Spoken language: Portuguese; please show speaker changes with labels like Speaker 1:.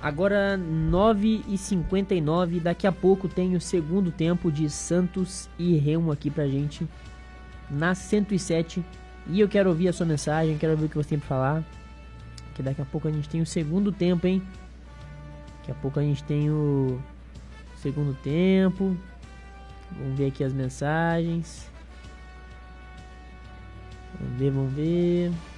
Speaker 1: Agora 9h59, daqui a pouco tem o segundo tempo de Santos e Remo aqui pra gente na 107. E eu quero ouvir a sua mensagem, quero ouvir o que você tem pra falar, que daqui a pouco a gente tem o segundo tempo, hein? Daqui a pouco a gente tem o segundo tempo. Vamos ver aqui as mensagens. Vamos ver.